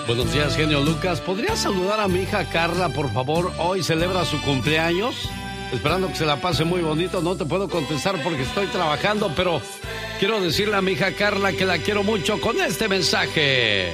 Buenos días, genio Lucas. ¿Podrías saludar a mi hija Carla, por favor? Hoy celebra su cumpleaños. Esperando que se la pase muy bonito. No te puedo contestar porque estoy trabajando, pero quiero decirle a mi hija Carla que la quiero mucho con este mensaje.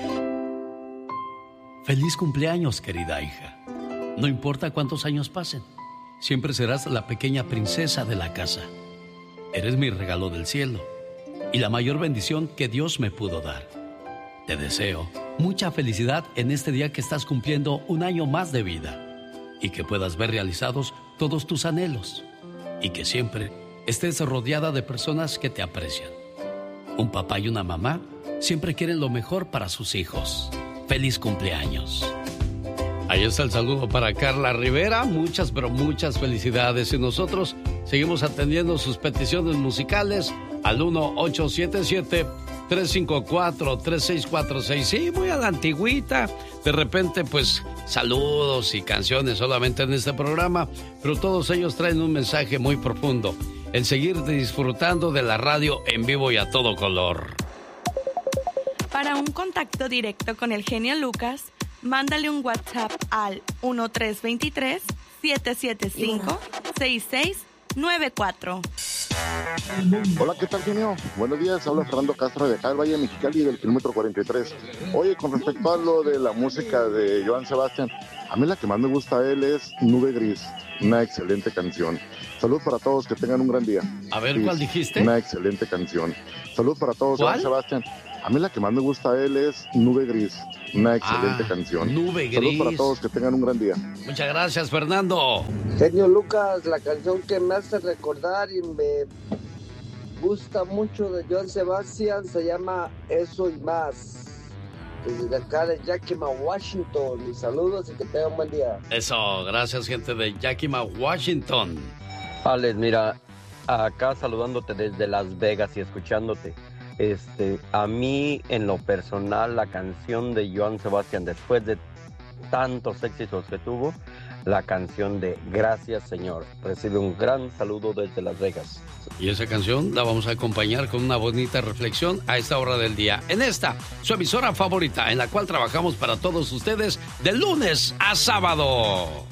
Feliz cumpleaños, querida hija. No importa cuántos años pasen, siempre serás la pequeña princesa de la casa. Eres mi regalo del cielo y la mayor bendición que Dios me pudo dar. Te deseo mucha felicidad en este día que estás cumpliendo un año más de vida y que puedas ver realizados todos tus anhelos y que siempre estés rodeada de personas que te aprecian. Un papá y una mamá siempre quieren lo mejor para sus hijos. ¡Feliz cumpleaños! Ahí está el saludo para Carla Rivera. Muchas, pero muchas felicidades. Y nosotros seguimos atendiendo sus peticiones musicales al 1-877-354-3646. Sí, muy a la antigüita. De repente, pues, saludos y canciones solamente en este programa. Pero todos ellos traen un mensaje muy profundo. El seguir disfrutando de la radio en vivo y a todo color. Para un contacto directo con el genio Lucas, mándale un WhatsApp al 1-323-775-6694. Hola, ¿qué tal, genio? Buenos días, habla Fernando Castro de acá del Valle Mexicali del kilómetro 43. Oye, con respecto a lo de la música de Joan Sebastián, a mí la que más me gusta a él es Nube Gris, una excelente canción. Salud para todos, que tengan un gran día. A ver, ¿cuál dijiste? Una excelente canción. Salud para todos, Joan Sebastián. A mí la que más me gusta a él es Nube Gris, una excelente canción. Nube Gris. Salud para todos, que tengan un gran día. Muchas gracias, Fernando. Genio Lucas, la canción que me hace recordar y me gusta mucho de Joan Sebastián se llama Eso y Más. Desde acá de Yakima, Washington. Mis saludos y que tengan un buen día. Eso, gracias, gente de Yakima, Washington. Alex, mira, acá saludándote desde Las Vegas y escuchándote. A mí, en lo personal, la canción de Joan Sebastián, después de tantos éxitos que tuvo, la canción de Gracias, Señor. Recibe un gran saludo desde Las Vegas. Y esa canción la vamos a acompañar con una bonita reflexión a esta hora del día. En esta, su emisora favorita, en la cual trabajamos para todos ustedes de lunes a sábado.